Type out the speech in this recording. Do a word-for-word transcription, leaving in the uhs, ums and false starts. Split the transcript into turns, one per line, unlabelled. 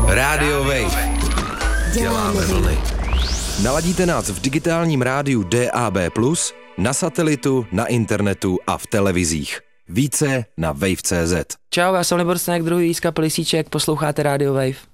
Rádio Wave. Děláme vlny.
Naladíte nás v digitálním rádiu D A B plus, na satelitu, na internetu a v televizích. Více na wave tečka cé zet.
Čau, já jsem Libor Staněk, druhý z kapely Síček, posloucháte Rádio Wave.